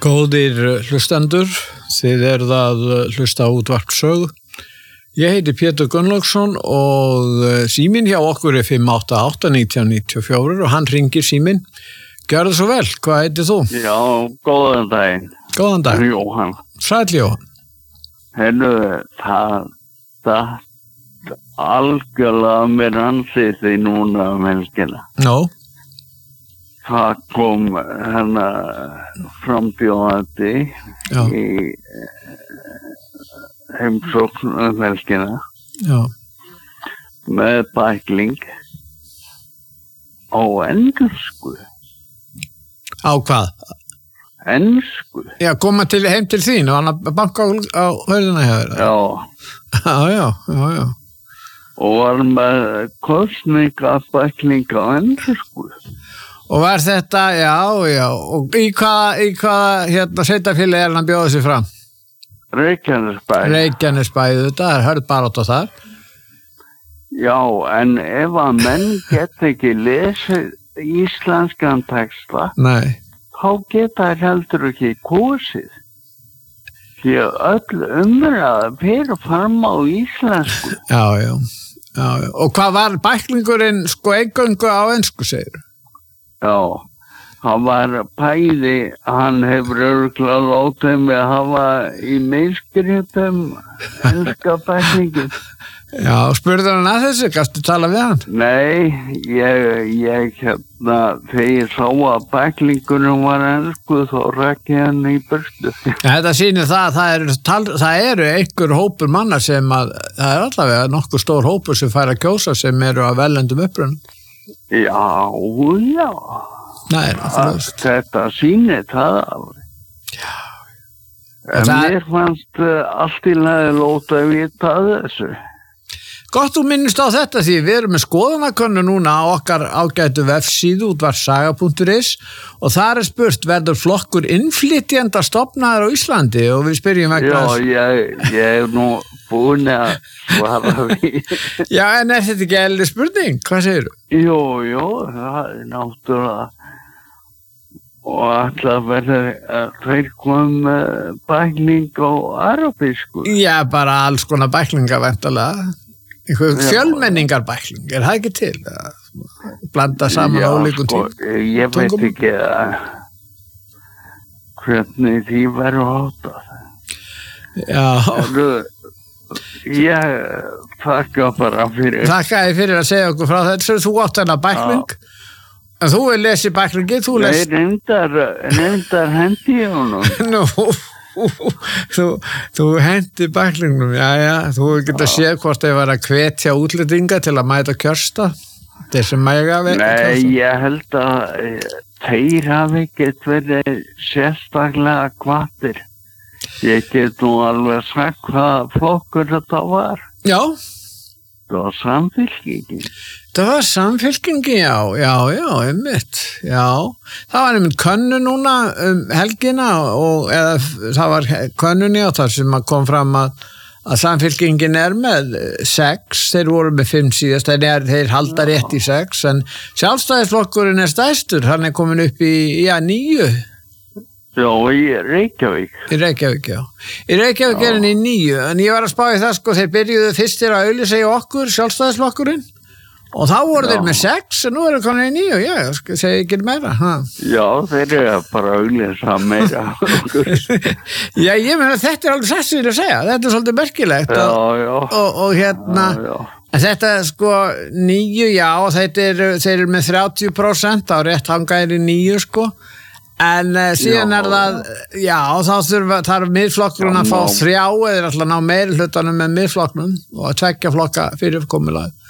Góðir hlustendur, þið eruð að hlusta á útvarp Sögu. Ég heiti Pétur Gunnlaugsson og síminn hjá okkur er 588-1994 og hann hringir síminn. Gjörðu svo vel, hvað heitir þú? Já, góðan daginn. Góðan dag. Jóhann. Sæll Jóhann. Heyrðu, það algjörlega mér ansiði núna helgina. Nó? Það kom frambjóðandi í heimsókn helgina. Já. Með bækling á ensku. Á hvað? Ensku. Já, koma heim til þín og hann að banka á hörðina hjá þér. Já. Já. Og var með kostningabækling á ensku. Og var þetta, já, og í hvaða sveitarfélagi hann bjóða sig fram? Reykjanesbæ. Þetta hörð barátta þar. Já, en ef að menn geta ekki lesið íslenskan texta, Nei. þá geta þær heldur ekki kosið. Því að öll umræða fyrir fram á íslensku. Já. Og hvað var bæklingurinn eingöngu á ensku, segir? Já, hann var bæði, hann hefur örugglega látið mig að hafa í meðskrifum enska bæklingin. Já, spurði hann að þessu, gastu tala við hann? Nei, ég þegar ég sá að bæklingurinn var ensku, þá rækki hann í burtu. Þetta sýnir það að það eru einhver hópur manna sem það er allavega nokkuð stór hópur sem fær að kjósa sem eru að velendum upprunum. Já. Nei, þetta sýnir það alveg. Já. En mér fannst allt í lagi lóta að vita þessu. Gott þú minnist á þetta því við erum með skoðanakönnu núna á okkar ágætu vefsíðu útvarpssaga.is og þar er spurt verður flokkur innflytjenda stofnaður á Íslandi og við spyrjum vegna þess. Já, ég nú búin að svara við. Já, en er þetta ekki eðlileg spurning? Hvað segir þú? Jú, það er náttúrulega og alltaf verður þeir koma bækling á arabísku. Já, bara alls konar bæklinga væntanlega. Fjölmenningar bækling, er það ekki til? Blanda saman ólíkum tím? Ég veit ekki hvernig því verður háttað. Já. Ég þakka bara fyrir. Þakkaði fyrir að segja okkur frá þetta. Þú átt þennan bækling, en þú er lesið bæklingi, Nei, reyndar hendi ég honum. Nú, þú hendi bæklingnum, já, þú getur séð hvort þau var að hvetja útlendinga til að mæta kjörsta, þeir sem mæga vekk. Nei, ég held að þeir hafi ekkert verið sérstaklega hvattir. Ég get nú alveg sagt hvað flokkur þetta var. Já. Það var Samfylkingin. Það var Samfylkingin, já, einmitt, já. Það var einmitt könnu núna helgina eða það var könnunni á það sem kom fram að Samfylkingin er með 6, þeir voru með 5 síðast, þeir halda rétt í 6, en Sjálfstæðisflokkurinn er stærstur, hann er komin upp í 9. Já, í Reykjavík. Í Reykjavík er hann í 9, en ég var að spá í það, þeir byrjuðu fyrst að auglýsa í okkur, Sjálfstæðisflokkurinn, og þá voru þeir með 6, en nú eru komin í 9, ég segi ekki meira. Já, þeir eru bara að auglýsa meira. Já, ég meina þetta er alveg satt sem ég er að segja, þetta er svolítið merkilegt. Já. Og en þetta 9, já, þeir eru með 30% á rétt hangaðir í 9, en síðan er það, já, þá þarf miðflokkurinn að fá 3 eða alltaf ná meiri hlutanum með miðflokknum og að 2 flokka fyrirkomulag.